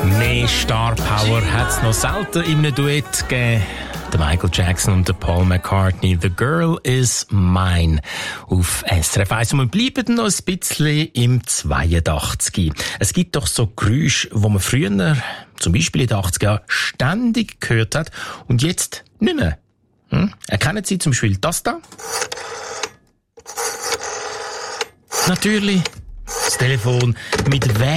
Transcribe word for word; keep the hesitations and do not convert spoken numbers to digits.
Mehr Star Power hat es noch selten in einem Duett gegeben. Der Michael Jackson und der Paul McCartney. The Girl is Mine auf S R F eins. Und wir bleiben noch ein bisschen im zweiundachtzig. Es gibt doch so Geräusche, die man früher, zum Beispiel in den achtziger Jahren, ständig gehört hat und jetzt nicht mehr. Hm? Erkennen Sie zum Beispiel das da? Natürlich das Telefon mit